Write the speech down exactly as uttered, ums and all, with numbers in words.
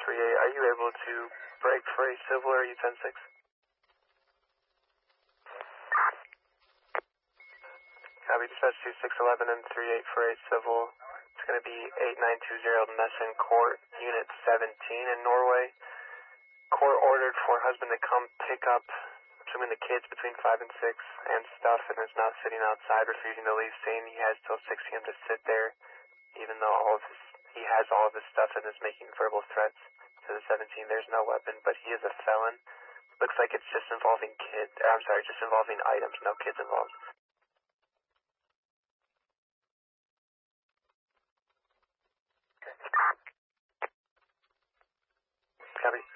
three eight, are you able to break for a civil or are you ten six? Copy, dispatch two six one one and three eight for a civil. It's going to be eight nine two zero Messen Court, Unit seventeen in Norway. Court ordered for husband to come pick up, assuming the kids between five and six, and stuff, and is now sitting outside, refusing to leave, saying he has till six p m to sit there, even though all of his, he has all of his stuff and is making verbal threats to the seventeen. There's no weapon, but he is a felon. Looks like it's just involving kids, I'm sorry, just involving items, no kids involved. Copy.